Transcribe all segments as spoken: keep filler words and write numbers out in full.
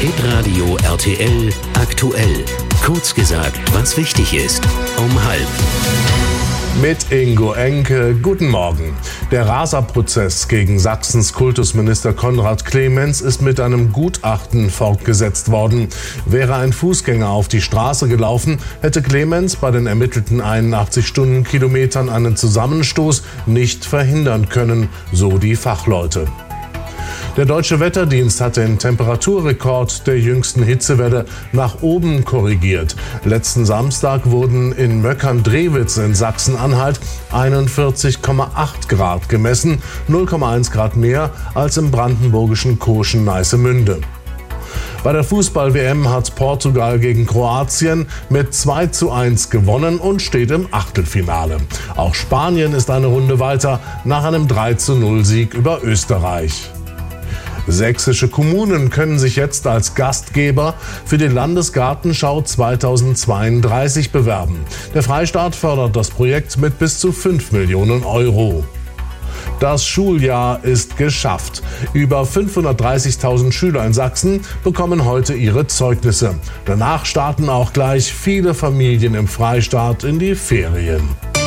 Hitradio R T L aktuell. Kurz gesagt, was wichtig ist. Um halb. Mit Ingo Enke, guten Morgen. Der Rasa-Prozess gegen Sachsens Kultusminister Konrad Clemens ist mit einem Gutachten fortgesetzt worden. Wäre ein Fußgänger auf die Straße gelaufen, hätte Clemens bei den ermittelten einundachtzig Stundenkilometern einen Zusammenstoß nicht verhindern können, so die Fachleute. Der Deutsche Wetterdienst hat den Temperaturrekord der jüngsten Hitzewelle nach oben korrigiert. Letzten Samstag wurden in Möckern-Drewitz in Sachsen-Anhalt einundvierzig Komma acht Grad gemessen, null Komma eins Grad mehr als im brandenburgischen Koschen-Neißemünde. Bei der Fußball-W M hat Portugal gegen Kroatien mit zwei zu eins gewonnen und steht im Achtelfinale. Auch Spanien ist eine Runde weiter nach einem drei zu null Sieg über Österreich. Sächsische Kommunen können sich jetzt als Gastgeber für die Landesgartenschau zweitausendzweiunddreißig bewerben. Der Freistaat fördert das Projekt mit bis zu fünf Millionen Euro. Das Schuljahr ist geschafft. Über fünfhundertdreißigtausend Schüler in Sachsen bekommen heute ihre Zeugnisse. Danach starten auch gleich viele Familien im Freistaat in die Ferien.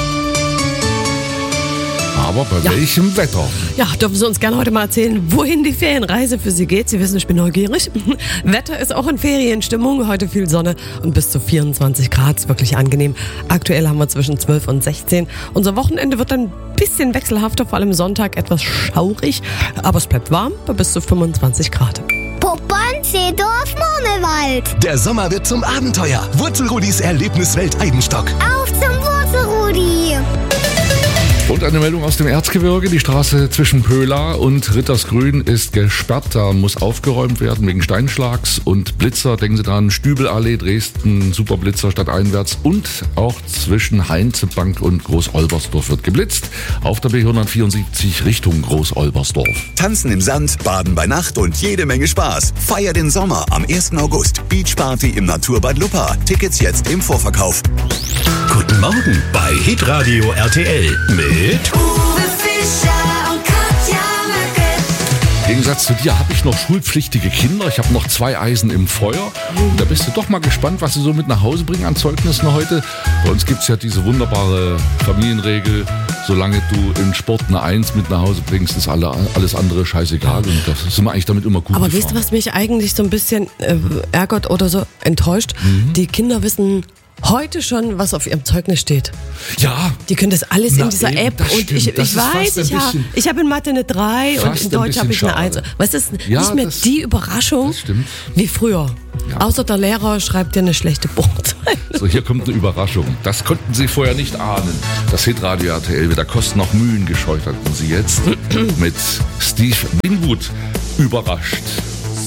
Aber bei ja. welchem Wetter? Ja, dürfen Sie uns gerne heute mal erzählen, wohin die Ferienreise für Sie geht. Sie wissen, ich bin neugierig. Wetter ist auch in Ferienstimmung. Heute viel Sonne und bis zu vierundzwanzig Grad. Ist wirklich angenehm. Aktuell haben wir zwischen zwölf und sechzehn. Unser Wochenende wird ein bisschen wechselhafter, vor allem Sonntag etwas schaurig. Aber es bleibt warm bei bis zu fünfundzwanzig Grad. Poppern, Seedorf, Murmelwald. Der Sommer wird zum Abenteuer. Wurzelrudis Erlebniswelt Eidenstock. Auf zum Wurzelrudi. Und eine Meldung aus dem Erzgebirge. Die Straße zwischen Pöla und Rittersgrün ist gesperrt. Da muss aufgeräumt werden wegen Steinschlags und Blitzer. Denken Sie dran, Stübelallee, Dresden, Superblitzer stadteinwärts. Und auch zwischen Heinzebank und Groß-Olbersdorf wird geblitzt. Auf der B hundertvierundsiebzig Richtung Groß-Olbersdorf. Tanzen im Sand, Baden bei Nacht und jede Menge Spaß. Feier den Sommer am ersten August. Beachparty im Naturbad Luppa. Tickets jetzt im Vorverkauf. Guten Morgen bei Hitradio R T L mit Uwe Fischer und Katja Möcke. Im Gegensatz zu dir habe ich noch schulpflichtige Kinder. Ich habe noch zwei Eisen im Feuer. Und da bist du doch mal gespannt, was sie so mit nach Hause bringen an Zeugnissen heute. Bei uns gibt es ja diese wunderbare Familienregel: Solange du in Sport eine Eins mit nach Hause bringst, ist alle, alles andere scheißegal. Und das sind wir eigentlich damit immer gut Aber gefahren. weißt du, was mich eigentlich so ein bisschen äh, ärgert oder so enttäuscht? Mhm. Die Kinder wissen heute schon, was auf ihrem Zeugnis steht. Ja. Die können das alles Na in dieser eben, App. Und stimmt. ich, Das ich ist weiß, ich habe ich hab in Mathe eine drei und in Deutsch habe ich eine eins. Weißt du, das ist ja, nicht mehr das, die Überraschung wie früher. Ja. Außer der Lehrer schreibt dir eine schlechte Beurteilung. So, hier kommt eine Überraschung. Das konnten Sie vorher nicht ahnen. Das Hitradio R T L wird der Kosten noch Mühen gescheut, hatten Sie jetzt mit Steve Winwood überrascht.